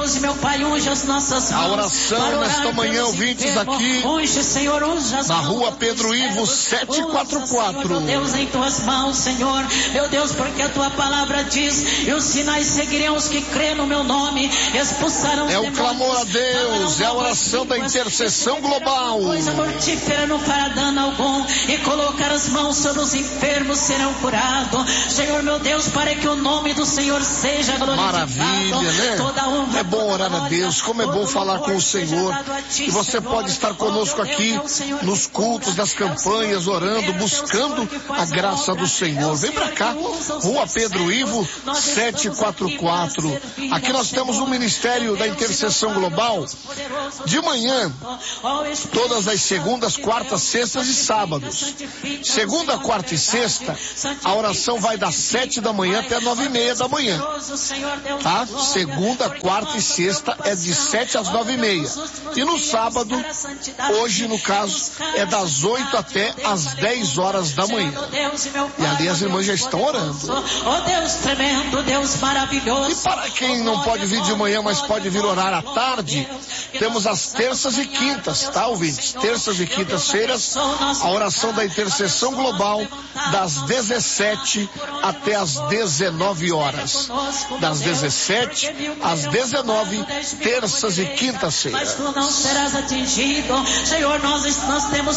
Deus e meu Pai, unge as nossas mãos. A oração nesta manhã, ouvintes aqui, unge, Senhor, unge as na mãos rua Pedro Ivo 744. Meu Deus, em tuas mãos, Senhor, meu Deus, porque a tua palavra diz, e os sinais seguirão os que crêem no meu nome, expulsarão os demônios. É o clamor a Deus, é a oração da intercessão global. Coisa mortífera não fará dano algum, e colocar as mãos sobre os enfermos serão curados. Senhor, meu Deus, para que o nome do Senhor seja glorificado. Maravilha, né? Toda honra, é bom orar a Deus, como é bom falar com o Senhor. E você pode estar conosco aqui nos cultos das campanhas, orando, buscando a graça do Senhor. Vem pra cá, rua Pedro Ivo 744. Aqui nós temos o Ministério da Intercessão Global de manhã, todas as segundas, quartas, sextas e sábados. Segunda, quarta e sexta, a oração vai das 7 da manhã até 9:30 da manhã. Tá? Segunda, quarta e sexta é de 7 às 9:30. E no sábado, hoje no caso, é das 8 até às 10 horas da manhã. E ali as irmãs já estão orando. Oh Deus tremendo, Deus maravilhoso. E para quem não pode vir de manhã, mas pode vir orar à tarde, temos as terças e quintas, tá, ouvintes? Terças e quintas-feiras, a oração da intercessão global, das 17 até as 19 horas. Das 17 às 19, terças e quintas-feiras. Mas tu não serás atingido, Senhor, nós temos